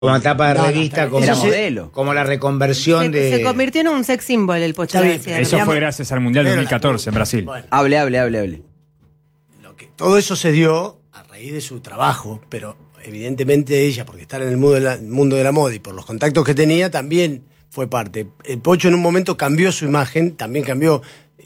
Como tapa de revista, era modelo. Como la reconversión Se convirtió en un sex symbol el Pocho García. Eso fue gracias al Mundial 2014 en Brasil. Bueno, hable. Todo eso se dio a raíz de su trabajo, pero evidentemente ella, porque estar en el mundo de la moda y por los contactos que tenía, también fue parte. El Pocho en un momento cambió su imagen, también cambió,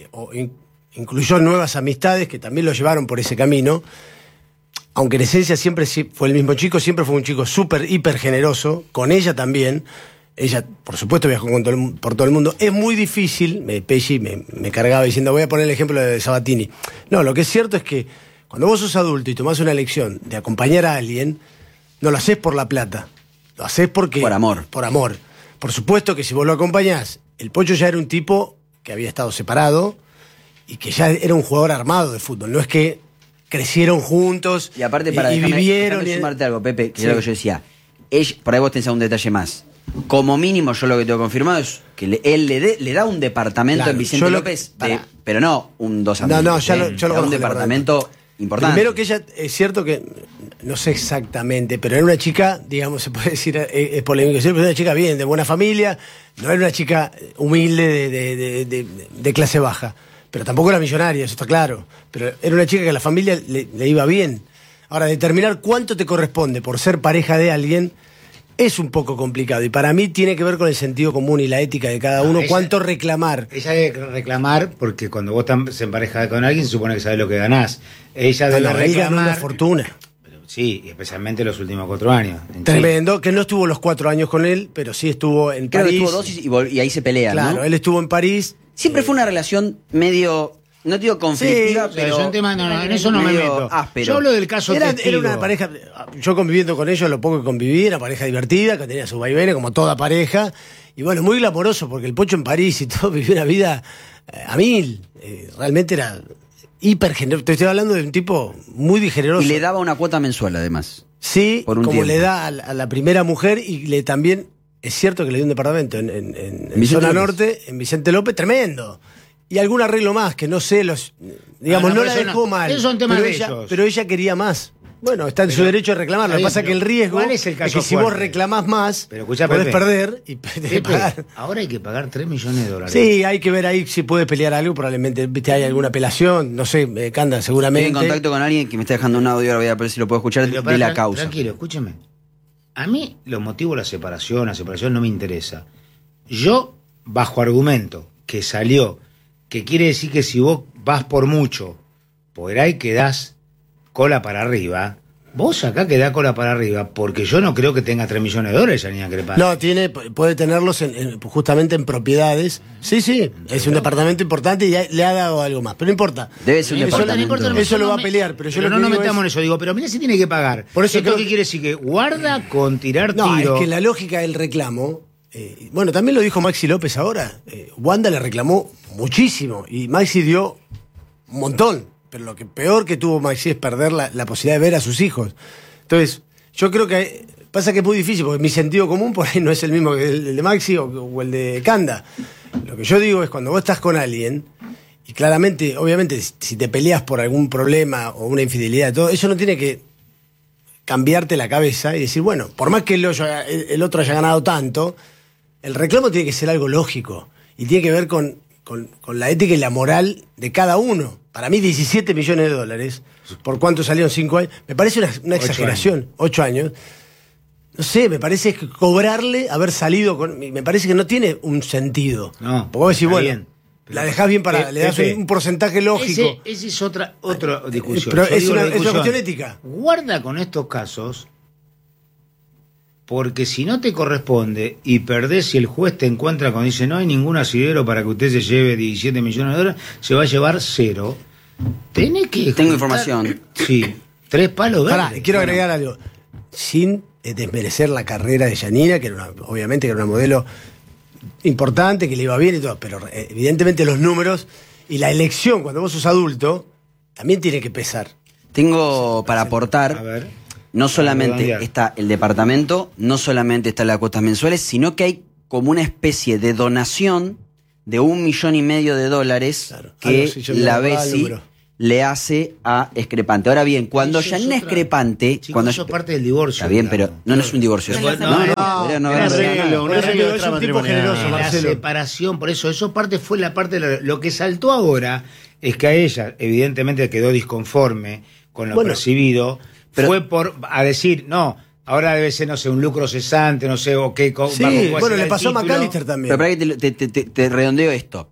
incluyó nuevas amistades que también lo llevaron por ese camino. Aunque en esencia siempre fue el mismo chico, siempre fue un chico súper, hiper generoso, con ella también. Ella, por supuesto, viajó por todo el mundo. Es muy difícil, Pesci me cargaba diciendo, voy a poner el ejemplo de Sabatini. No, lo que es cierto es que cuando vos sos adulto y tomás una elección de acompañar a alguien, no lo haces por la plata, lo haces porque... Por amor. Por amor. Por supuesto que si vos lo acompañás, el Pocho ya era un tipo que había estado separado y que ya era un jugador armado de fútbol. No es que crecieron juntos y aparte vivieron. Déjame sumarte algo, Pepe, que es lo que yo decía. Por ahí vos tenés un detalle más. Como mínimo, yo lo que tengo confirmado es que él le da un departamento en Vicente López, pero no un 2 a 1. No, yo lo conozco. Un departamento importante. Primero que ella, es cierto que, no sé exactamente, pero era una chica, digamos, se puede decir, es polémico decir, pero era una chica bien, de buena familia, no era una chica humilde de clase baja. Pero tampoco era millonaria, eso está claro. Pero era una chica que a la familia le iba bien. Ahora, determinar cuánto te corresponde por ser pareja de alguien es un poco complicado. Y para mí tiene que ver con el sentido común y la ética de cada uno. Cuánto reclamar. Ella debe reclamar, porque cuando vos estás en pareja con alguien, se supone que sabés lo que ganás. Ella debe reclamar una fortuna. Sí, y especialmente los últimos 4 años. Tremendo, que no estuvo los 4 años con él, pero sí estuvo en París. Creo que estuvo 2 y ahí se pelean, claro, ¿no? Él estuvo en París. Siempre fue una relación medio, no digo conflictiva, pero... Es un tema, en eso no me meto. Áspero. Yo hablo del caso testigo. Era una pareja, yo conviviendo con ellos, lo poco que conviví, era pareja divertida, que tenía sus vaivenes, como toda pareja. Y bueno, muy glamoroso, porque el Pocho en París y todo vivió una vida a 1000. Realmente era hiper generoso. Te estoy hablando de un tipo muy generoso. Y le daba una cuota mensual, además. Sí, por un como tiempo. le da a la primera mujer y también... Es cierto que le dio un departamento en zona norte, en Vicente López, tremendo. Y algún arreglo más, que no sé, no la dejó mal. Esos son temas de ellos. Pero ella quería más. Bueno, está en su derecho de reclamar. Lo que pasa es que el riesgo ¿cuál es el caso que si vos reclamás más, podés perder y pagar. Ahora hay que pagar $3 millones. Sí, hay que ver ahí si puede pelear algo. Probablemente hay alguna apelación. No sé, Canda, seguramente. Estoy en contacto con alguien que me está dejando un audio, ahora voy a ver si lo puedo escuchar, de la causa. Tranquilo, escúcheme. A mí los motivos de la separación no me interesa. Yo, bajo argumento que salió, que quiere decir que si vos vas por mucho, por ahí quedás cola para arriba, vos acá quedás cola para arriba, porque yo no creo que tenga $3 millones esa niña Crepal. No, puede tenerlos justamente en propiedades. Sí, es un departamento importante y le ha dado algo más, pero no importa. Debe ser un departamento. Eso lo va a pelear, pero yo no nos metamos en eso, digo, pero mira si tiene que pagar. Por eso ¿Esto qué quiere decir? Que guarda con tirar tiro. No, es que la lógica del reclamo, bueno, también lo dijo Maxi López ahora, Wanda le reclamó muchísimo y Maxi dio un montón. Pero lo que peor que tuvo Maxi es perder la posibilidad de ver a sus hijos. Entonces, yo creo que pasa que es muy difícil, porque mi sentido común por ahí no es el mismo que el de Maxi o el de Canda. Lo que yo digo es cuando vos estás con alguien, y claramente, obviamente, si te peleas por algún problema o una infidelidad, todo eso no tiene que cambiarte la cabeza y decir, bueno, por más que el otro haya ganado tanto, el reclamo tiene que ser algo lógico y tiene que ver con la ética y la moral de cada uno. Para mí, $17 millones, ¿por cuánto salieron 5 años? Me parece una exageración. 8 años. No sé, me parece que cobrarle, haber salido con... Me parece que no tiene un sentido. No, porque vos decís, bueno, bien, la dejás bien parada, le das un porcentaje lógico. Esa es otra discusión. Pero es una cuestión ética. Guarda con estos casos, porque si no te corresponde y perdés, si el juez te encuentra cuando dice no hay ningún asidero para que usted se lleve $17 millones, se va a llevar 0. Tenés que... Tengo información. Sí, 3 palos verdes. Pará, quiero agregar algo. Sin desmerecer la carrera de Yanina, que obviamente que era una modelo importante, que le iba bien y todo, pero evidentemente los números y la elección cuando vos sos adulto también tiene que pesar. Tengo para aportar... A ver. No solamente está el departamento, no solamente están las cuotas mensuales, sino que hay como una especie de donación de $1,5 millones, claro, que la Bessi le hace a Escrepante. Ahora bien, cuando Eso es Janina otra- Escrepante... Chicos, cuando eso es parte del divorcio. Está bien, digamos. pero no es un divorcio. No, No, no, no, un arreglo Por eso quedó es un tipo generoso, La Marcelo. separación, por eso parte fue la parte de lo que saltó ahora es que a ella evidentemente quedó disconforme con lo percibido, pero- fue a decir, no, ahora debe ser, no sé, un lucro cesante, no sé, o qué. Sí, bueno, le pasó a McAllister también. Pero para que te redondeo esto.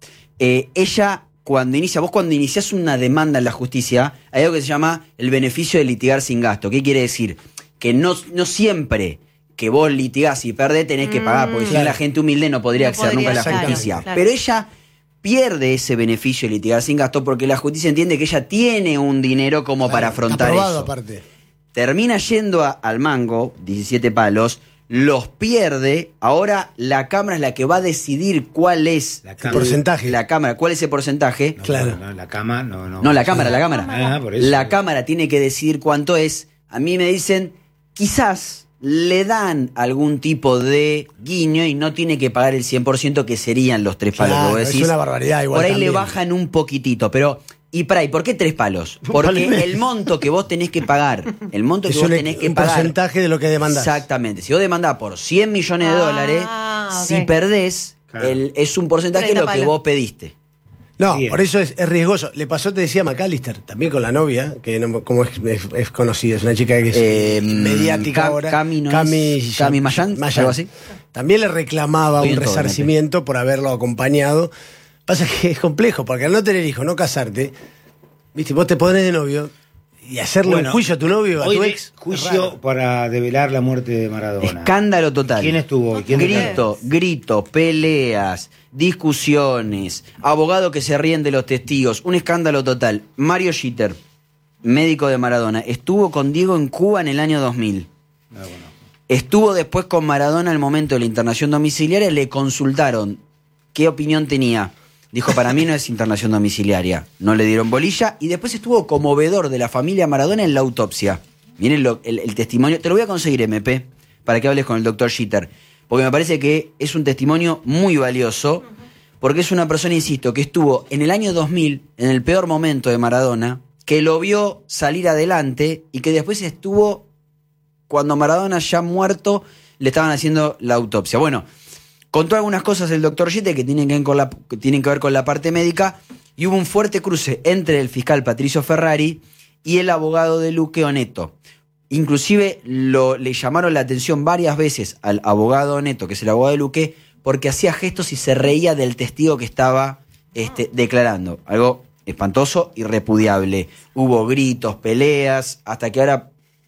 Ella, cuando iniciás una demanda en la justicia, hay algo que se llama el beneficio de litigar sin gasto. ¿Qué quiere decir? Que no siempre que vos litigás y perdés tenés que pagar, porque si no la gente humilde no podría acceder nunca a la justicia. Claro. Pero ella pierde ese beneficio de litigar sin gasto porque la justicia entiende que ella tiene un dinero como para afrontar aprobado, eso. aparte. Termina yendo al mango, 17 palos, los pierde. Ahora la Cámara es la que va a decidir cuál es La El porcentaje. la Cámara, cuál es el porcentaje. No, Claro. no, la cama, no. No, la Cámara. Ah, por eso. La Cámara tiene que decidir cuánto es. A mí me dicen, quizás le dan algún tipo de guiño y no tiene que pagar el 100% que serían los 3 palos. Claro, que vos es decís. una barbaridad igual Por ahí también. le bajan un poquitito, pero... ¿Y por qué 3 palos? Porque el monto que vos tenés que pagar, el monto que Es vos tenés que un pagar... porcentaje de lo que demandás. Exactamente. Si vos demandás por 100 millones de dólares, ok. si perdés, Claro. es un porcentaje de 30 lo que palos. vos pediste. No, Bien. por eso es riesgoso. Le pasó, te decía, McAllister, también con la novia, que no, como es conocida, es una chica que es mediática ahora. Cami, ¿no es? Cami Mayan, algo así. También le reclamaba Estoy un en todo, resarcimiento por haberlo acompañado. Pasa que es complejo, porque al no tener hijos, no casarte, viste, vos te pones de novio y hacerle un juicio a tu novio, a hoy tu de ex. es juicio raro. para develar la muerte de Maradona. Escándalo total. ¿Quién estuvo hoy? ¿Quién Grito, peleas, discusiones, abogados que se ríen de los testigos, un escándalo total. Mario Schitter, médico de Maradona, estuvo con Diego en Cuba en el año 2000. No, bueno. Estuvo después con Maradona al momento de la internación domiciliaria, le consultaron qué opinión tenía. Dijo, para mí no es internación domiciliaria. No le dieron bolilla y después estuvo como veedor de la familia Maradona en la autopsia. Miren el testimonio. Te lo voy a conseguir, MP, para que hables con el doctor Schitter. Porque me parece que es un testimonio muy valioso, porque es una persona, insisto, que estuvo en el año 2000, en el peor momento de Maradona, que lo vio salir adelante y que después estuvo, cuando Maradona ya muerto, le estaban haciendo la autopsia. Bueno, contó algunas cosas el doctor Schitter que tienen que ver con la parte médica y hubo un fuerte cruce entre el fiscal Patricio Ferrari y el abogado de Luque, Oneto. Inclusive le llamaron la atención varias veces al abogado Oneto, que es el abogado de Luque, porque hacía gestos y se reía del testigo que estaba declarando. Algo espantoso y repudiable. Hubo gritos, peleas, hasta que ahora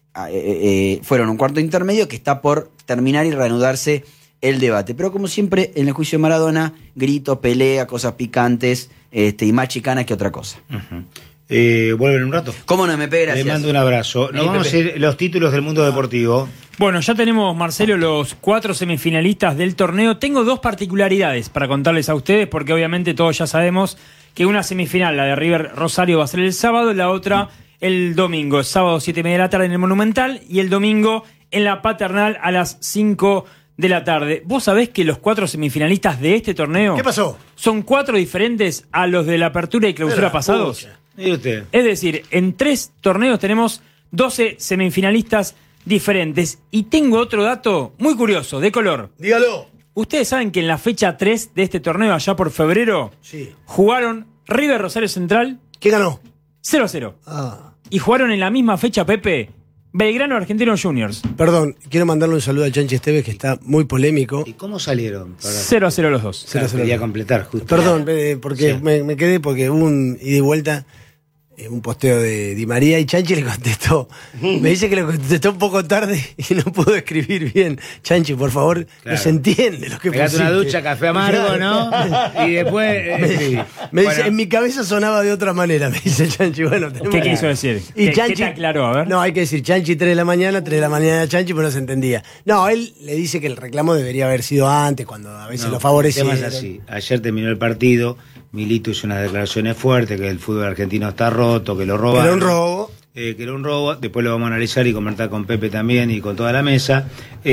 fueron un cuarto intermedio que está por terminar y reanudarse el debate. Pero como siempre, en el juicio de Maradona, gritos, pelea, cosas picantes y más chicanas que otra cosa. ¿Vuelven un rato? ¿Cómo no me pega? Le Gracias. mando un abrazo. Nos vamos a ir los títulos del mundo deportivo. Bueno, ya tenemos, Marcelo, los 4 semifinalistas del torneo. Tengo 2 particularidades para contarles a ustedes, porque obviamente todos ya sabemos que una semifinal, la de River Rosario, va a ser el sábado, la otra el domingo. Sábado 7:30 de la tarde en el Monumental y el domingo en la Paternal a las 5 de la tarde. ¿Vos sabés que los 4 semifinalistas de este torneo ¿Qué pasó? son 4 diferentes a los de la apertura y clausura Pero, pasados? pucha. ¿Y usted? Es decir, en 3 torneos tenemos 12 semifinalistas diferentes. Y tengo otro dato muy curioso, de color. Dígalo. Ustedes saben que en la fecha 3 de este torneo, allá por febrero, Sí. jugaron River Rosario Central ¿Qué ganó? 0-0. Ah. Y jugaron en la misma fecha, Pepe, Belgrano Argentinos Juniors. Perdón, quiero mandarle un saludo al Chanchi Esteves, que está muy polémico. ¿Y cómo salieron? 0-0 los dos. Claro, quería completar, justo. Perdón, porque Sí. me quedé porque hubo un ida y vuelta, un posteo de Di María y Chanchi le contestó. Me dice que le contestó un poco tarde y no pudo escribir bien. Chanchi, por favor, Claro. no se entiende lo que Pegate una pusiste. ducha, café amargo, ¿no? Y después... Me dice, Bueno, en mi cabeza sonaba de otra manera, me dice Chanchi. Bueno, tenemos- ¿Qué quiso decir? Y ¿Qué te aclaró? A ver. No, hay que decir Chanchi 3 de la mañana, 3 de la mañana Chanchi, pero no se entendía. No, él le dice que el reclamo debería haber sido antes, cuando a veces no, lo favorecía. el tema es así. Ayer terminó el partido, Milito hizo unas declaraciones fuertes, que el fútbol argentino está roto, que lo robaron. Era un robo. Que era un robo. Después lo vamos a analizar y comentar con Pepe también y con toda la mesa.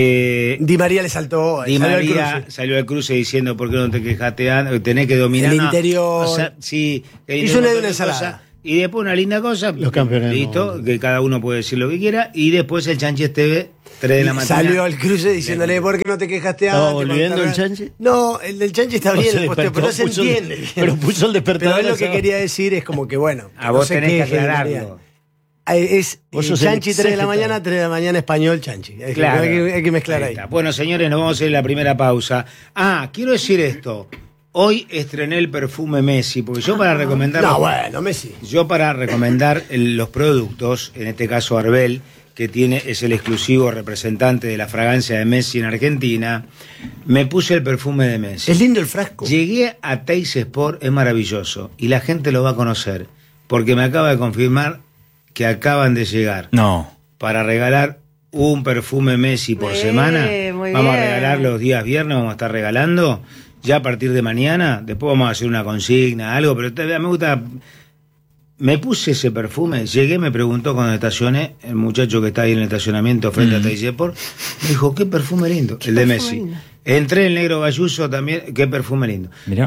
Di María le saltó. Di salió al María cruce. salió al cruce diciendo por qué no te quejaste, tenés que dominar. El No, interior. o sea, sí, Hizo una montón de ensalada. cosas. Y después una linda cosa. Los campeones del Listo, mundo. que cada uno puede decir lo que quiera. Y después el Chanchi TV, 3 de la mañana. Salió al cruce diciéndole, ¿por qué no te quejaste ¿Estaba antes? volviendo Cuando el Chanchi? No, el del Chanchi está O bien, se el posteo, pero no se despertó, puso el- entiende. pero puso el despertador Pero él lo que esa- quería decir es como que, bueno. A vos tenés que queje, aclararlo. Es Vos sos Chanchi el 3 de la exégeta. mañana, 3 de la mañana español Chanchi. Claro. Hay que mezclar ahí. está. Bueno, señores, nos vamos a ir a la primera pausa. Quiero decir esto. Hoy estrené el perfume Messi, porque yo para recomendar... No, bueno, Messi. Yo para recomendar los productos, en este caso Arbel, que es el exclusivo representante de la fragancia de Messi en Argentina, me puse el perfume de Messi. Es lindo el frasco. Llegué a Teis Sport, es maravilloso, y la gente lo va a conocer, porque me acaba de confirmar que acaban de llegar No. para regalar un perfume Messi por semana. Muy Vamos a bien. regalar los días viernes, vamos a estar regalando. Ya a partir de mañana, después vamos a hacer una consigna, algo, pero todavía me gusta. Me puse ese perfume, llegué, me preguntó cuando estacioné, el muchacho que está ahí en el estacionamiento frente a Teis Sport, me dijo, qué perfume lindo, el de Messi. lindo. Entré el negro Galluso también, qué perfume lindo. Mirá.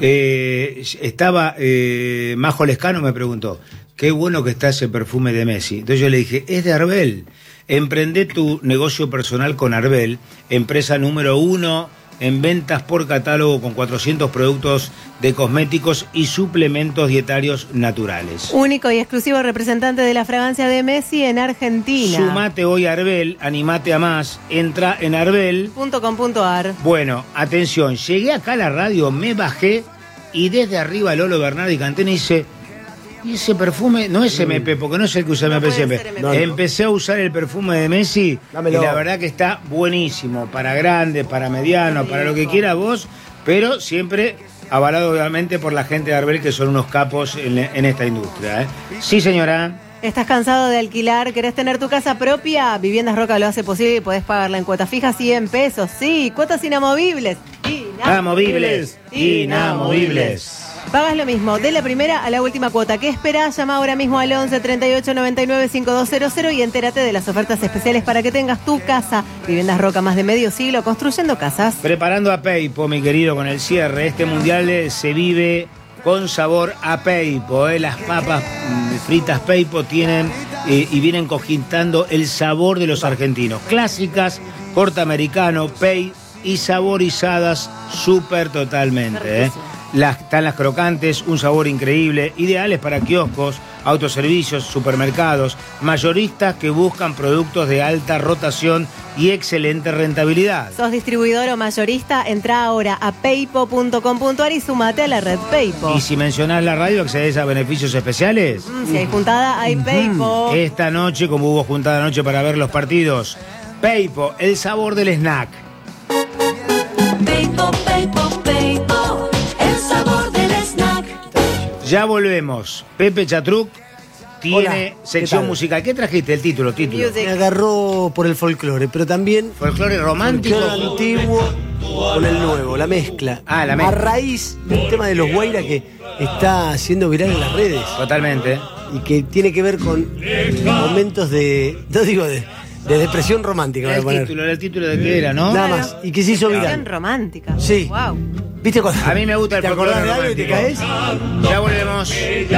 Estaba Majo Lescano, me preguntó, qué bueno que está ese perfume de Messi. Entonces yo le dije, es de Arbel. Emprende tu negocio personal con Arbel, empresa número 1 en ventas por catálogo con 400 productos de cosméticos y suplementos dietarios naturales. Único y exclusivo representante de la fragancia de Messi en Argentina. Sumate hoy a Arbel, animate a más, entra en Arbel. .com.ar. Bueno, atención, llegué acá a la radio, me bajé y desde arriba Lolo Bernardi Cantena dice, y ese perfume no es MP, porque no es el que usa MP puede siempre. ser MP. No, no. Empecé a usar el perfume de Messi Dámelo. y la verdad que está buenísimo, para grandes, para medianos, para lo que quiera vos, pero siempre avalado obviamente por la gente de Arbel, que son unos capos en esta industria. ¿Eh? Sí, señora. ¿Estás cansado de alquilar? ¿Querés tener tu casa propia? Viviendas Roca lo hace posible y podés pagarla en cuotas fijas y en pesos. Sí, cuotas inamovibles. Inamovibles. Inamovibles. Pagas lo mismo, de la primera a la última cuota. ¿Qué esperás? Llama ahora mismo al 11 38 99 5200 y entérate de las ofertas especiales para que tengas tu casa. Viviendas Roca, más de medio siglo construyendo casas. Preparando a Peipo, mi querido, con el cierre. Este mundial se vive con sabor a Peipo. Las papas fritas Peipo tienen y vienen cogitando el sabor de los argentinos. Clásicas, corte americano, Pei y saborizadas súper totalmente. Están las crocantes, un sabor increíble, ideales para kioscos, autoservicios, supermercados, mayoristas que buscan productos de alta rotación y excelente rentabilidad. ¿Sos distribuidor o mayorista? Entrá ahora a peipo.com.ar y sumate a la red Peipo. Y si mencionás la radio, accedes a beneficios especiales. Si hay juntada, hay Peipo. Esta noche, como hubo juntada anoche para ver los partidos, Peipo, el sabor del snack. Peipo, Peipo, Peipo, el sabor del snack. Ya volvemos. Pepe Chatruc tiene Hola, ¿qué sección tal? musical. ¿Qué trajiste? El título. Me agarró por el folclore, pero también Folclore romántico. folclore antiguo con el nuevo, la mezcla. La mezcla. A raíz del tema de los Guaira que está haciendo viral en las redes Totalmente. y que tiene que ver con momentos de, no digo de depresión romántica. voy a poner. Era el título de qué era, ¿no? Nada más. Y que se hizo Bien viral. romántica. Sí. Wow. ¿Viste cuando A mí me gusta el te acordás folclore de algo y te caes? romántico. Ya volvemos.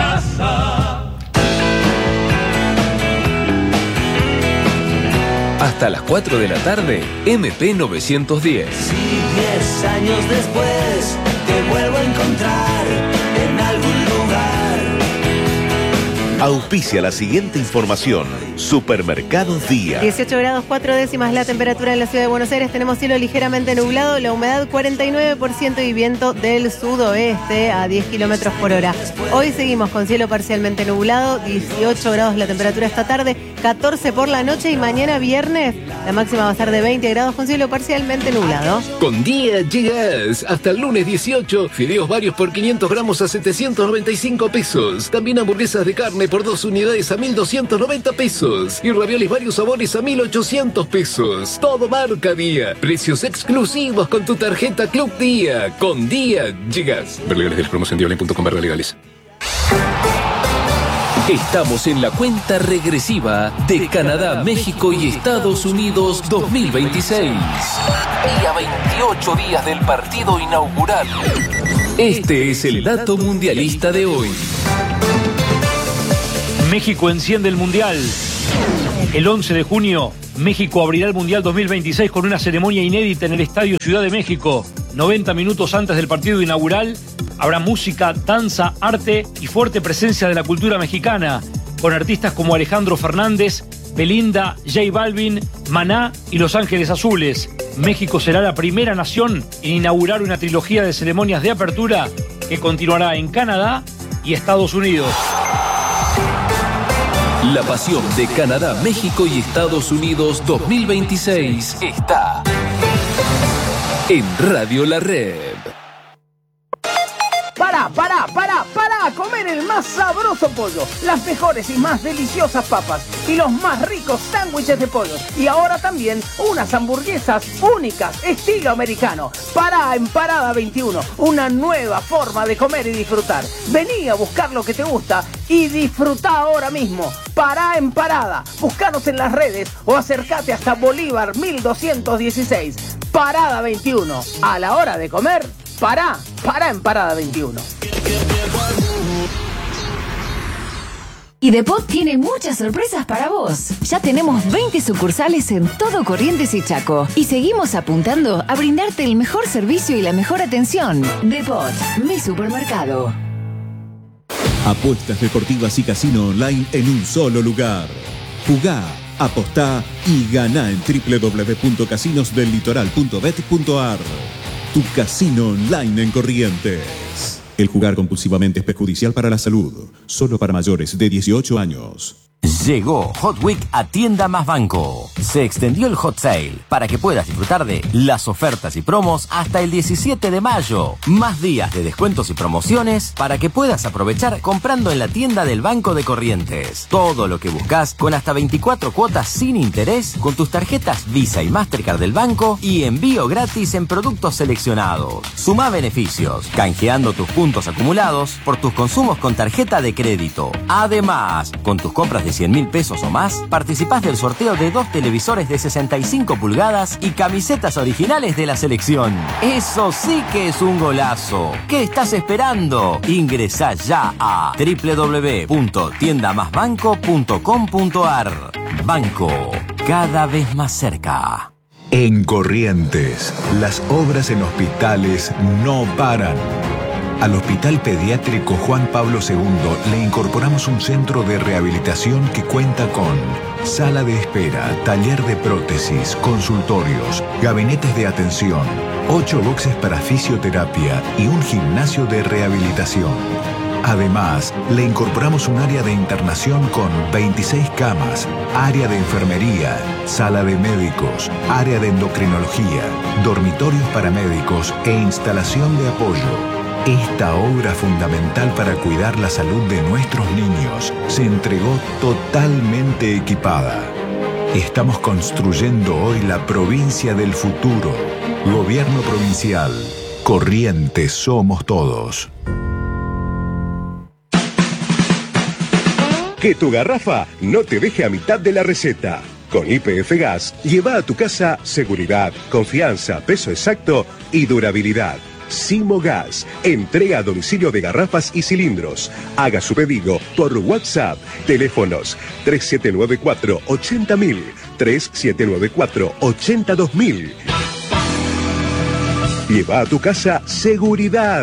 Hasta las 4 de la tarde, MP 910. Si 10 años después te vuelvo a encontrar en algún lugar. Auspicia la siguiente información. Supermercados Día. 18 grados 4 décimas la temperatura en la ciudad de Buenos Aires. Tenemos cielo ligeramente nublado, la humedad 49% y viento del sudoeste a 10 kilómetros por hora. Hoy seguimos con cielo parcialmente nublado, 18 grados la temperatura esta tarde, 14 por la noche y mañana viernes la máxima va a ser de 20 grados con cielo parcialmente nublado. Con Día llegas. Hasta el lunes 18. Fideos varios por 500 gramos a 795 pesos. También hamburguesas de carne por 2 unidades a 1.290 pesos. Y raviolis varios sabores a 1.800 pesos. Todo marca Día. Precios exclusivos con tu tarjeta Club Día. Con Día llegas. Ver legales de la promoción dioline.com/legales. Estamos en la cuenta regresiva de Canadá, México y Estados Unidos 2026. Y a 28 días del partido inaugural. Este es el dato mundialista de hoy. México enciende el Mundial. El 11 de junio, México abrirá el Mundial 2026 con una ceremonia inédita en el Estadio Ciudad de México. 90 minutos antes del partido inaugural, habrá música, danza, arte y fuerte presencia de la cultura mexicana, con artistas como Alejandro Fernández, Belinda, J Balvin, Maná y Los Ángeles Azules. México será la primera nación en inaugurar una trilogía de ceremonias de apertura que continuará en Canadá y Estados Unidos. La pasión de Canadá, México y Estados Unidos 2026 está en Radio La Red. Para comer el más sabroso pollo, las mejores y más deliciosas papas y los más ricos sándwiches de pollo. Y ahora también unas hamburguesas únicas, estilo americano. Pará en Parada 21, una nueva forma de comer y disfrutar. Vení a buscar lo que te gusta y disfrutá ahora mismo. Pará en Parada, buscanos en las redes o acércate hasta Bolívar 1216. Parada 21, a la hora de comer, pará en Parada 21. Y Depot tiene muchas sorpresas para vos. Ya tenemos 20 sucursales en todo Corrientes y Chaco. Y seguimos apuntando a brindarte el mejor servicio y la mejor atención. Depot, mi supermercado. Apuestas deportivas y casino online en un solo lugar. Jugá, apostá y ganá en www.casinosdellitoral.bet.ar. Tu casino online en Corrientes. El jugar compulsivamente es perjudicial para la salud. Solo para mayores de 18 años. Llegó Hot Week a Tienda Más Banco. Se extendió el Hot Sale para que puedas disfrutar de las ofertas y promos hasta el 17 de mayo. Más días de descuentos y promociones para que puedas aprovechar comprando en la tienda del Banco de Corrientes. Todo lo que buscas con hasta 24 cuotas sin interés con tus tarjetas Visa y Mastercard del banco y envío gratis en productos seleccionados. Sumá beneficios, canjeando tus puntos acumulados por tus consumos con tarjeta de crédito. Además, con tus compras de 100.000 pesos o más, participás del sorteo de 2 televisores de 65 pulgadas y camisetas originales de la selección. Eso sí que es un golazo. ¿Qué estás esperando? Ingresá ya a www.tiendamasbanco.com.ar. Banco, cada vez más cerca. En Corrientes, las obras en hospitales no paran. Al Hospital Pediátrico Juan Pablo II le incorporamos un centro de rehabilitación que cuenta con sala de espera, taller de prótesis, consultorios, gabinetes de atención, 8 boxes para fisioterapia y un gimnasio de rehabilitación. Además, le incorporamos un área de internación con 26 camas, área de enfermería, sala de médicos, área de endocrinología, dormitorios para médicos e instalación de apoyo. Esta obra fundamental para cuidar la salud de nuestros niños se entregó totalmente equipada. Estamos construyendo hoy la provincia del futuro. Gobierno provincial. Corrientes somos todos. Que tu garrafa no te deje a mitad de la receta. Con YPF Gas, lleva a tu casa seguridad, confianza, peso exacto y durabilidad. Simo Gas, entrega a domicilio de garrafas y cilindros. Haga su pedido por WhatsApp. Teléfonos 3794-80000, 3794-82000. Lleva a tu casa seguridad.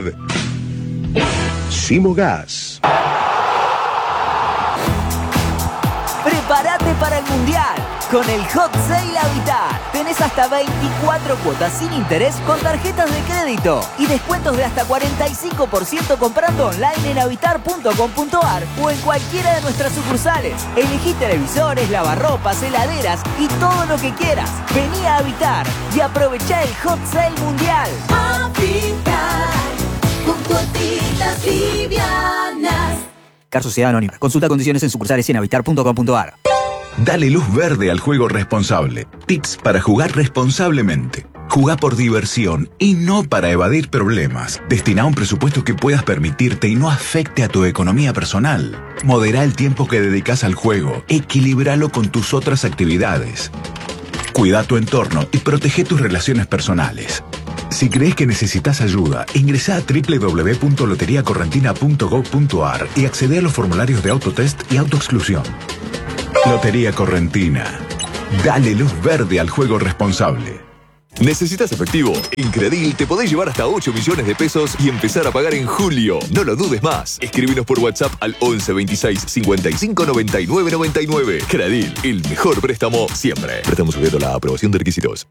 Simo Gas. Prepárate para el Mundial. Con el Hot Sale Habitat tenés hasta 24 cuotas sin interés con tarjetas de crédito y descuentos de hasta 45% comprando online en habitar.com.ar o en cualquiera de nuestras sucursales. Elegí televisores, lavarropas, heladeras y todo lo que quieras. Vení a Habitar y aprovechá el Hot Sale Mundial. Habitar, con cuotitas livianas. Car Sociedad Anónima. Consulta condiciones en sucursales y en habitar.com.ar. Dale luz verde al juego responsable. Tips para jugar responsablemente. Jugá por diversión y no para evadir problemas. Destina un presupuesto que puedas permitirte y no afecte a tu economía personal. Moderá el tiempo que dedicas al juego. Equilíbralo con tus otras actividades. Cuida tu entorno y protege tus relaciones personales. Si crees que necesitas ayuda, ingresá a www.loteriacorrentina.gov.ar y accede a los formularios de autotest y autoexclusión. Lotería Correntina. Dale luz verde al juego responsable. ¿Necesitas efectivo? En Credil te podés llevar hasta 8 millones de pesos y empezar a pagar en julio. No lo dudes más. Escríbenos por WhatsApp al 11 26 55 99 99. Credil, el mejor préstamo siempre. Préstamo sujeto a la aprobación de requisitos.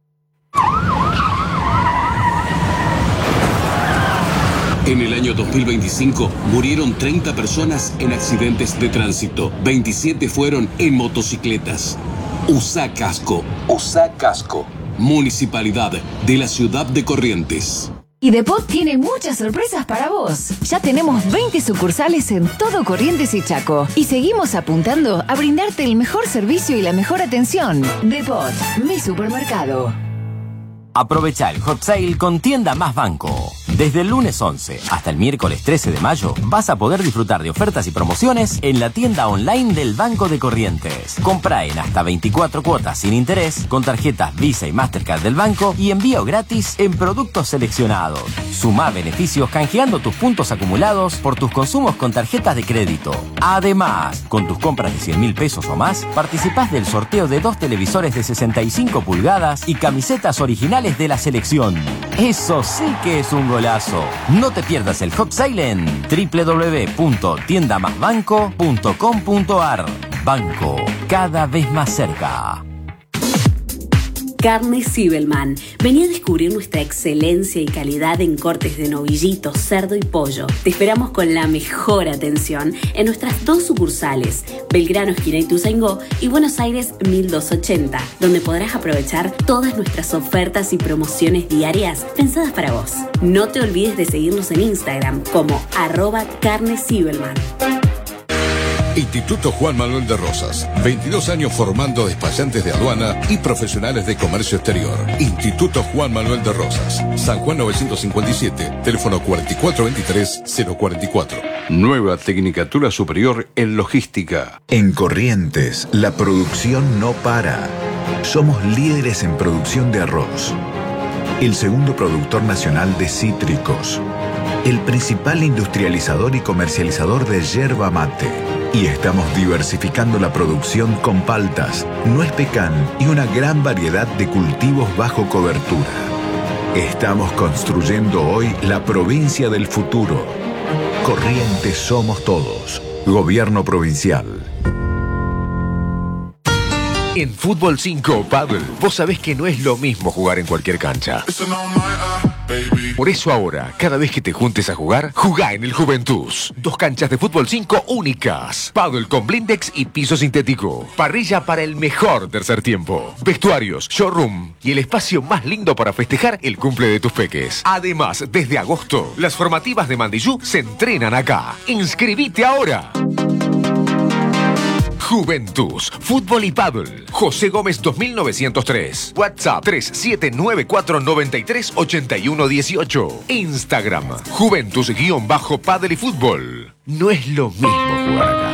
En el año 2025 murieron 30 personas en accidentes de tránsito. 27 fueron en motocicletas. Usa casco. Usa casco. Municipalidad de la Ciudad de Corrientes. Y Depot tiene muchas sorpresas para vos. Ya tenemos 20 sucursales en todo Corrientes y Chaco. Y seguimos apuntando a brindarte el mejor servicio y la mejor atención. Depot, mi supermercado. Aprovecha el Hot Sale con Tienda Más Banco. Desde el lunes 11 hasta el miércoles 13 de mayo vas a poder disfrutar de ofertas y promociones en la tienda online del Banco de Corrientes. Compra en hasta 24 cuotas sin interés con tarjetas Visa y Mastercard del banco y envío gratis en productos seleccionados. Sumá beneficios canjeando tus puntos acumulados por tus consumos con tarjetas de crédito. Además, con tus compras de 100.000 pesos o más, participás del sorteo de 2 televisores de 65 pulgadas y camisetas originales de la selección. Eso sí que es un golazo. No te pierdas el Hot Sale en www.tiendamasbanco.com.ar. Banco, cada vez más cerca. Carnes Zibelman. Vení a descubrir nuestra excelencia y calidad en cortes de novillito, cerdo y pollo. Te esperamos con la mejor atención en nuestras 2 sucursales, Belgrano, esquina Ituzaingó, y Buenos Aires 1280, donde podrás aprovechar todas nuestras ofertas y promociones diarias pensadas para vos. No te olvides de seguirnos en Instagram como @carneszibelman. Instituto Juan Manuel de Rosas. 22 años formando despachantes de aduana y profesionales de comercio exterior. Instituto Juan Manuel de Rosas. San Juan 957. Teléfono 4423-044. Nueva Tecnicatura Superior en Logística. En Corrientes, la producción no para. Somos líderes en producción de arroz. El segundo productor nacional de cítricos. El principal industrializador y comercializador de yerba mate. Y estamos diversificando la producción con paltas, nuez pecan y una gran variedad de cultivos bajo cobertura. Estamos construyendo hoy la provincia del futuro. Corrientes somos todos. Gobierno provincial. En Fútbol 5 Paddle, vos sabés que no es lo mismo jugar en cualquier cancha. Por eso ahora, cada vez que te juntes a jugar, jugá en el Juventus. 2 canchas de Fútbol 5 únicas. Paddle con blindex y piso sintético. Parrilla para el mejor tercer tiempo. Vestuarios, showroom y el espacio más lindo para festejar el cumple de tus peques. Además, desde agosto, las formativas de Mandillú se entrenan acá. ¡Inscribite ahora! Juventus, Fútbol y Paddle. José Gómez 2903. WhatsApp 3794938118. Instagram, Juventus_Paddle y Fútbol. No es lo mismo jugar acá.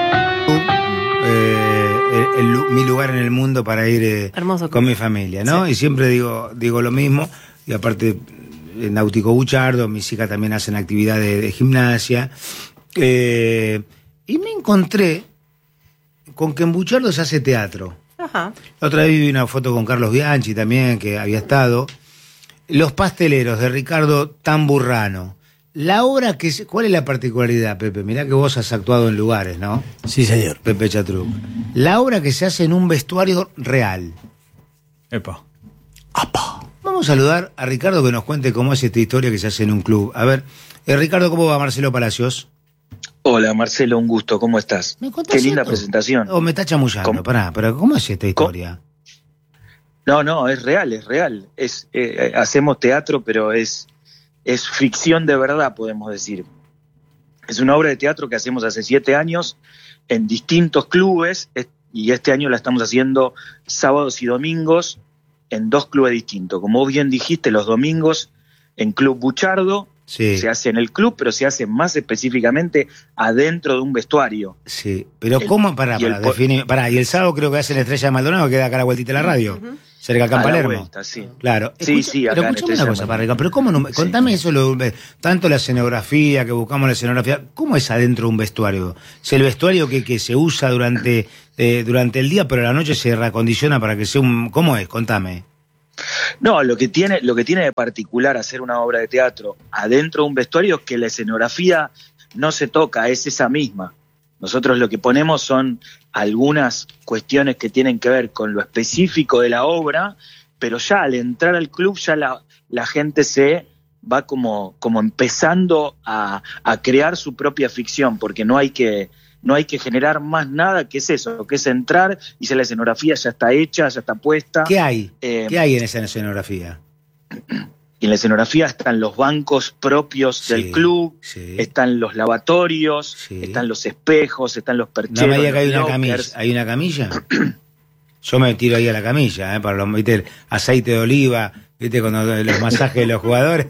Mi lugar en el mundo para ir con mi familia, ¿no? Sí. Y siempre digo lo mismo. Y aparte, Náutico Buchardo, mis hijas también hacen actividades de gimnasia. Y me encontré con que en Buchardo se hace teatro. Ajá. La otra vez vi una foto con Carlos Bianchi también, que había estado. Los pasteleros de Ricardo Tamburrano. La obra ¿cuál es la particularidad, Pepe? Mirá que vos has actuado en lugares, ¿no? Sí, señor. Pepe Chatruc. La obra que se hace en un vestuario real. Epa. ¡Apa! Vamos a saludar a Ricardo que nos cuente cómo es esta historia que se hace en un club. A ver, Ricardo, ¿cómo va Marcelo Palacios? Hola Marcelo, un gusto, ¿cómo estás? Qué linda presentación. Me está chamullando, pero ¿cómo es esta historia? No, es real. Hacemos teatro, pero es ficción de verdad, podemos decir. Es una obra de teatro que hacemos hace 7 años en distintos clubes, y este año la estamos haciendo sábados y domingos en 2 clubes distintos. Como bien dijiste, los domingos en Club Buchardo. Sí. Se hace en el club, pero se hace más específicamente adentro de un vestuario. Sí, pero ¿cómo? Pará, ¿y el sábado creo que hacen Estrella de Maldonado, que queda acá a la vueltita de la radio? cerca acá en A la Palermo. vuelta, sí. Claro. Sí, acá pero en escúchame Estrella una cosa, de Parrica, pero ¿cómo no? Contame eso, tanto la escenografía, que buscamos la escenografía, ¿cómo es adentro de un vestuario? ¿Es el vestuario que se usa durante el día, pero a la noche se reacondiciona para que sea un... ¿Cómo es? Contame. No, lo que tiene de particular hacer una obra de teatro adentro de un vestuario es que la escenografía no se toca, es esa misma. Nosotros lo que ponemos son algunas cuestiones que tienen que ver con lo específico de la obra, pero ya al entrar al club ya la gente se va como empezando a crear su propia ficción, porque no hay que generar más nada que es eso, que es entrar y si la escenografía ya está hecha, ya está puesta. ¿Qué hay? ¿Qué hay en esa escenografía? Y en la escenografía están los bancos propios del club, están los lavatorios, están los espejos, están los percheros. No me diga que los hay una camilla. ¿Hay una camilla? Yo me tiro ahí a la camilla, para los, ¿viste? Aceite de oliva, ¿viste? Cuando los masajes de los jugadores.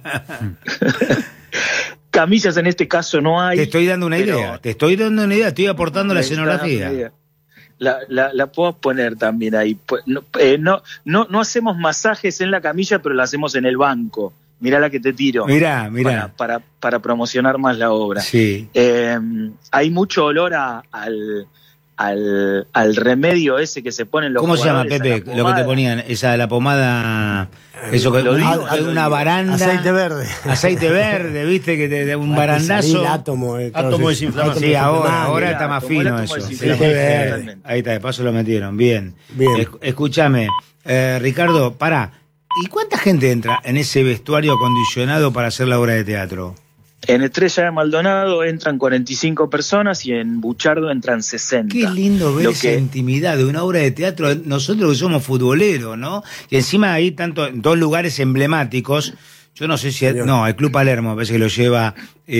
Camillas en este caso no hay. Te estoy dando una idea, estoy aportando la escenografía. La puedo poner también ahí. No hacemos masajes en la camilla, pero la hacemos en el banco. Mirá la que te tiro. Mirá. Para promocionar más la obra. Sí. Hay mucho olor al remedio ese que se ponen los ¿Cómo se llama, jugadores, Pepe? Lo que te ponían, la pomada, eso que hay una baranda. Aceite verde. Aceite verde, viste, que de un barandazo. Átomo desinflamado. Sí, ahora está más fino eso. Ahí está, de paso lo metieron. Bien. Escúchame, Ricardo, pará. ¿Y cuánta gente entra en ese vestuario acondicionado para hacer la obra de teatro? En Estrella de Maldonado entran 45 personas y en Buchardo entran 60. Qué lindo ver esa intimidad de una obra de teatro, nosotros que somos futboleros, ¿no? Y encima hay dos lugares emblemáticos, yo no sé si... No, el Club Palermo, a veces que lo lleva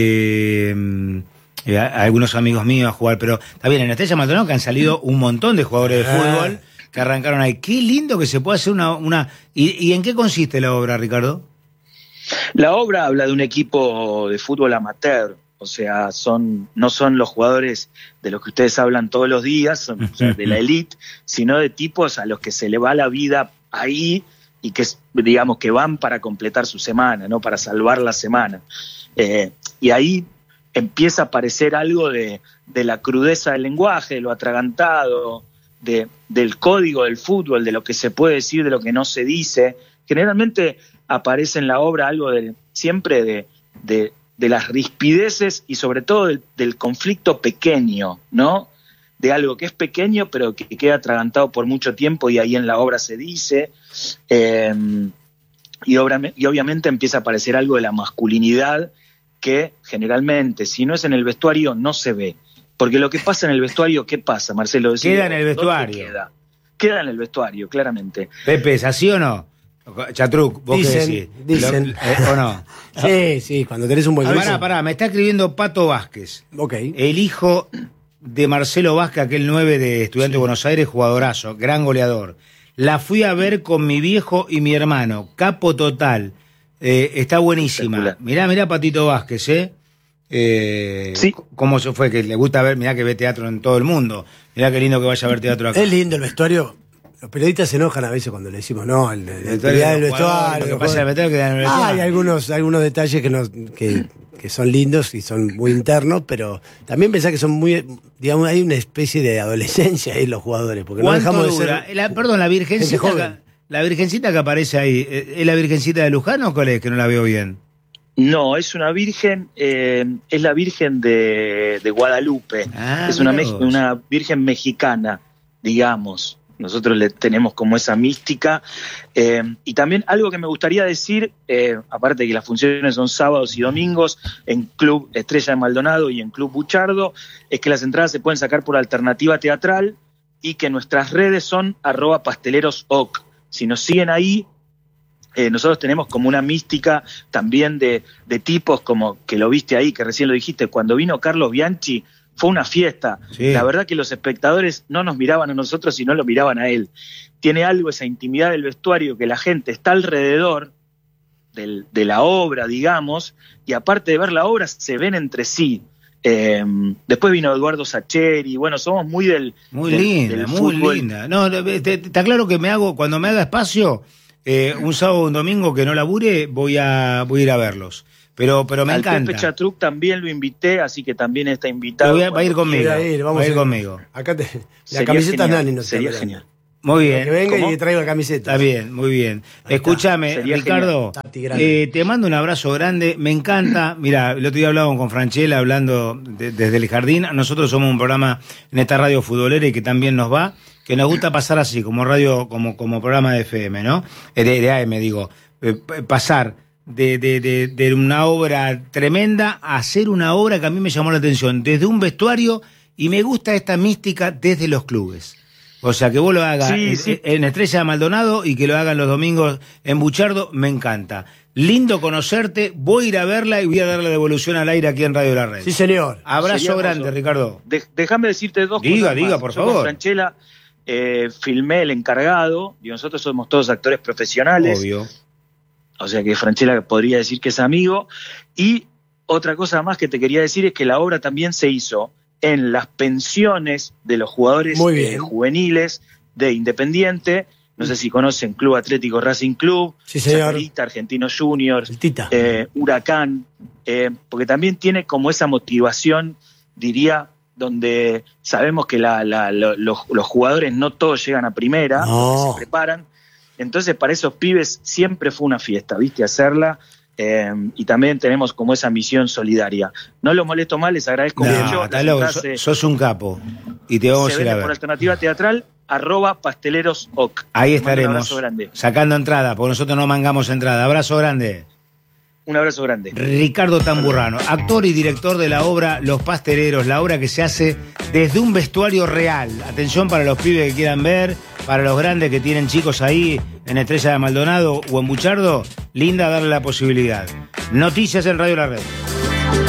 a algunos amigos míos a jugar, pero está bien, en Estrella de Maldonado que han salido un montón de jugadores de fútbol que arrancaron ahí. Qué lindo que se pueda hacer una... ¿Y en qué consiste la obra, Ricardo? La obra habla de un equipo de fútbol amateur, o sea, no son los jugadores de los que ustedes hablan todos los días, o sea, de la elite, sino de tipos a los que se le va la vida ahí y que, digamos, que van para completar su semana, ¿no? Para salvar la semana. Y ahí empieza a aparecer algo de la crudeza del lenguaje, de lo atragantado, del código del fútbol, de lo que se puede decir, de lo que no se dice. Generalmente aparece en la obra algo siempre de las rispideces y sobre todo del conflicto pequeño, ¿no? De algo que es pequeño pero que queda atragantado por mucho tiempo y ahí en la obra se dice. Y obviamente empieza a aparecer algo de la masculinidad que generalmente, si no es en el vestuario, no se ve. Porque lo que pasa en el vestuario, ¿qué pasa, Marcelo? Queda en el vestuario. Queda en el vestuario, claramente. Pepe, ¿es así o no? Chatruc, ¿vos qué decís? Dicen. ¿O no? Sí, cuando tenés un buen... Pará, me está escribiendo Pato Vázquez. Ok. El hijo de Marcelo Vázquez, aquel 9 de Estudiantes de Buenos Aires, jugadorazo, gran goleador. La fui a ver con mi viejo y mi hermano, capo total. Está buenísima. Mirá, Patito Vázquez, sí. ¿Cómo se fue? Que le gusta ver, mirá que ve teatro en todo el mundo. Mirá qué lindo que vaya a ver teatro acá. Es lindo el vestuario. Los periodistas se enojan a veces cuando le decimos, no, el vestuario. Lo que pasa en el vestuario queda en el vestuario. Hay algunos detalles que son lindos y son muy internos, pero también pensá que son muy, digamos, hay una especie de adolescencia ahí en los jugadores. Porque no dejamos de ser... la virgencita que aparece ahí, ¿es la virgencita de Luján o cuál es? Que no la veo bien. No, es una virgen, es la virgen de Guadalupe. Es una virgen mexicana, digamos. Nosotros le tenemos como esa mística. Y también algo que me gustaría decir, aparte de que las funciones son sábados y domingos en Club Estrella de Maldonado y en Club Buchardo, es que las entradas se pueden sacar por alternativa teatral y que nuestras redes son @pastelerosoc. Si nos siguen ahí, nosotros tenemos como una mística también de tipos como que lo viste ahí, que recién lo dijiste, cuando vino Carlos Bianchi, fue una fiesta. Sí. La verdad que los espectadores no nos miraban a nosotros, sino lo miraban a él. Tiene algo, esa intimidad del vestuario, que la gente está alrededor de la obra, digamos, y aparte de ver la obra, se ven entre sí. Después vino Eduardo Sacheri, bueno, somos muy del linda, muy fútbol. linda. No, está claro que cuando me haga espacio, un sábado o un domingo que no labure, voy a ir a verlos. Pero me Al encanta. Pepe Chatruc también lo invité, así que también está invitado. Va a ir conmigo. Vamos va a ir conmigo. Acá la Sería camiseta genial, Nani nos sería está genial. Muy bien. Que venga ¿Cómo? y traiga la camiseta. Está bien, muy bien. Escúchame, Sería Ricardo, te mando un abrazo grande, me encanta. Mira, el otro día hablaba con Franchella, hablando desde el jardín. Nosotros somos un programa en esta radio futbolera y que también nos va, que nos gusta pasar así, como radio, como programa de FM, ¿no? De AM, digo. Pasar de una obra tremenda a hacer una obra que a mí me llamó la atención, desde un vestuario, y me gusta esta mística desde los clubes. O sea, que vos lo hagas en Estrella de Maldonado y que lo hagan los domingos en Buchardo, me encanta. Lindo conocerte, voy a ir a verla y voy a dar la devolución al aire aquí en Radio La Red. Sí, señor. Abrazo Sería grande, hermoso. Ricardo. Déjame decirte dos Diga, cosas diga, más. por Yo con favor. Franchella filmé El Encargado, y nosotros somos todos actores profesionales. Obvio. O sea que Franchella podría decir que es amigo. Y otra cosa más que te quería decir es que la obra también se hizo en las pensiones de los jugadores juveniles de Independiente. No sé si conocen Club Atlético Racing Club, Sí, señor. Chacarita, Argentinos Juniors, Tita. Huracán, porque también tiene como esa motivación, diría, donde sabemos que los jugadores no todos llegan a primera, No. se preparan. Entonces, para esos pibes siempre fue una fiesta, ¿viste? Hacerla. Y también tenemos como esa misión solidaria. No los molesto más, les agradezco mucho. Está loco, sos un capo. Y te vamos a ir a por ver. Alternativa Teatral, @pastelerosoc. Ahí Les mando un estaremos, abrazo grande. sacando entrada, porque nosotros no mangamos entrada. Abrazo grande. Un abrazo grande. Ricardo Tamburrano, actor y director de la obra Los Pasteleros, la obra que se hace desde un vestuario real. Atención para los pibes que quieran ver, para los grandes que tienen chicos ahí en Estrella de Maldonado o en Buchardo, linda darle la posibilidad. Noticias en Radio La Red.